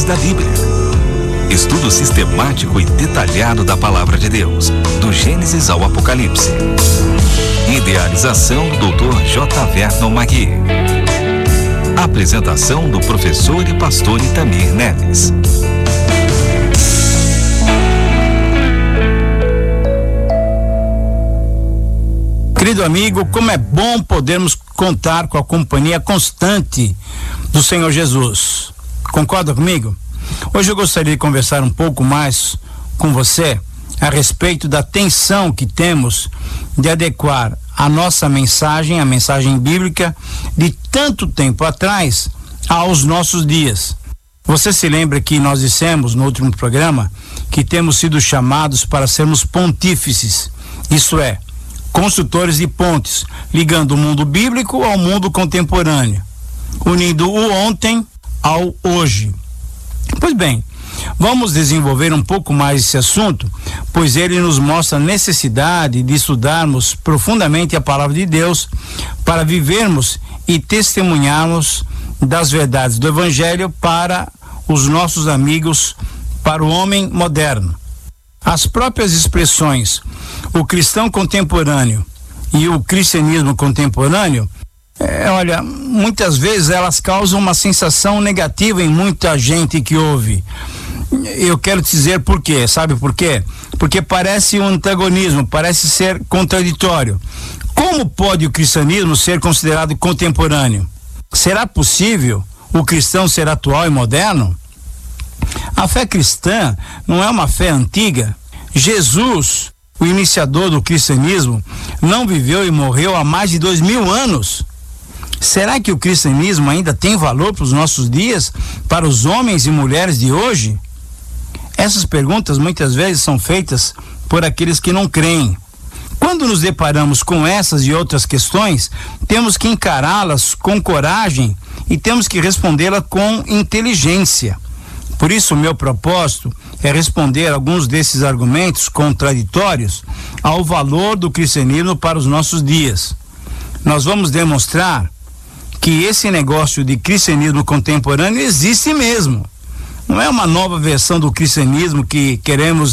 da Bíblia. Estudo sistemático e detalhado da Palavra de Deus, do Gênesis ao Apocalipse. Idealização do Dr. J. Vernon Magui. Apresentação do professor e pastor Itamir Neves. Querido amigo, como é bom podermos contar com a companhia constante do Senhor Jesus. Concorda comigo? Hoje eu gostaria de conversar um pouco mais com você a respeito da tensão que temos de adequar a nossa mensagem, a mensagem bíblica de tanto tempo atrás, aos nossos dias. Você se lembra que nós dissemos no último programa que temos sido chamados para sermos pontífices, isso é, construtores de pontes, ligando o mundo bíblico ao mundo contemporâneo, unindo o ontem ao hoje. Pois bem, vamos desenvolver um pouco mais esse assunto, pois ele nos mostra a necessidade de estudarmos profundamente a palavra de Deus para vivermos e testemunharmos das verdades do Evangelho para os nossos amigos, para o homem moderno. As próprias expressões o cristão contemporâneo e o cristianismo contemporâneo, muitas vezes elas causam uma sensação negativa em muita gente que ouve. Eu quero te dizer por quê, sabe por quê? Porque parece um antagonismo, parece ser contraditório. Como pode o cristianismo ser considerado contemporâneo? Será possível o cristão ser atual e moderno? A fé cristã não é uma fé antiga. Jesus, o iniciador do cristianismo, não viveu e morreu há mais de 2000 anos. Será que o cristianismo ainda tem valor para os nossos dias, para os homens e mulheres de hoje? Essas perguntas muitas vezes são feitas por aqueles que não creem. Quando nos deparamos com essas e outras questões, temos que encará-las com coragem e temos que respondê-las com inteligência. Por isso, o meu propósito é responder alguns desses argumentos contraditórios ao valor do cristianismo para os nossos dias. Nós vamos demonstrar que esse negócio de cristianismo contemporâneo existe mesmo. Não é uma nova versão do cristianismo que queremos